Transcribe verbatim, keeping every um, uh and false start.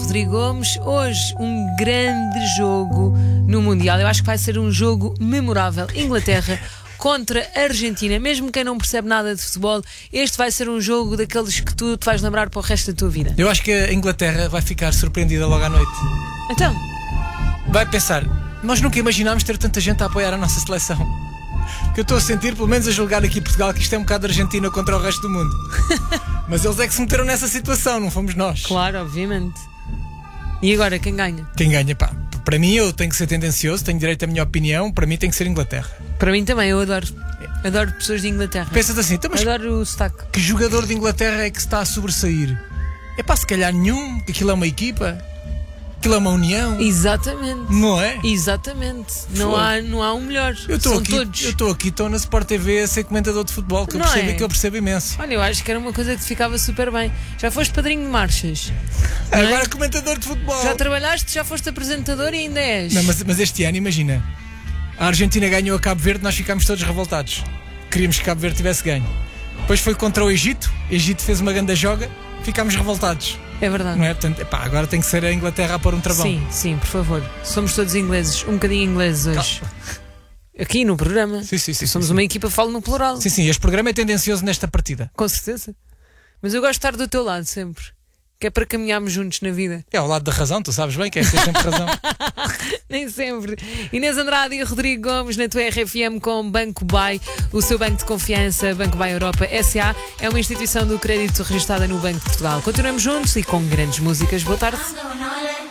Rodrigo Gomes. Hoje um grande jogo no Mundial. Eu acho que vai ser um jogo memorável. Inglaterra contra a Argentina. Mesmo quem não percebe nada de futebol, este vai ser um jogo daqueles que tu te vais lembrar para o resto da tua vida. Eu acho que a Inglaterra vai ficar surpreendida logo à noite. Então? Vai pensar, nós nunca imaginámos ter tanta gente a apoiar a nossa seleção. Que eu estou a sentir, pelo menos a julgar aqui em Portugal, que isto é um bocado Argentina contra o resto do mundo. Mas eles é que se meteram nessa situação, não fomos nós. Claro, obviamente. E agora, quem ganha? Quem ganha, pá, para mim eu tenho que ser tendencioso, tenho direito à minha opinião, para mim tem que ser Inglaterra. Para mim também, eu adoro. Adoro pessoas de Inglaterra. Pensas assim, então, mas adoro o sotaque. Que jogador de Inglaterra é que se está a sobressair? É pá, se calhar nenhum, que aquilo é uma equipa. Aquilo é uma união. Exatamente. Não é? Exatamente. Não há, não há um melhor. Eu estou São aqui, todos. eu estou aqui, estou na Sport T V a ser comentador de futebol, que eu Não percebo, é? que eu percebo imenso. Olha, eu acho que era uma coisa que te ficava super bem. Já foste padrinho de marchas. não Agora é? comentador de futebol. Já trabalhaste, já foste apresentador e ainda és. Não, mas, mas este ano, imagina, a Argentina ganhou a Cabo Verde, nós ficámos todos revoltados. Queríamos que Cabo Verde tivesse ganho. Depois foi contra o Egito, o Egito fez uma grande joga, ficámos revoltados. É verdade. Não é? Portanto, epá, agora tem que ser a Inglaterra a pôr um travão. Sim, sim, por favor. Somos todos ingleses, um bocadinho ingleses hoje. Aqui no programa. Sim, sim, sim, Somos sim, uma sim. equipa, falo no plural. Sim, sim, este programa é tendencioso nesta partida. Com certeza. Mas eu gosto de estar do teu lado sempre. Que é para caminharmos juntos na vida. É ao lado da razão, tu sabes bem que é que tens sempre razão. Nem sempre. Inês Andrade e Rodrigo Gomes na tua R F M com Banco Bay, o seu banco de confiança. Banco Bay Europa S A é uma instituição do crédito registrada no Banco de Portugal. Continuamos juntos e com grandes músicas. Boa tarde.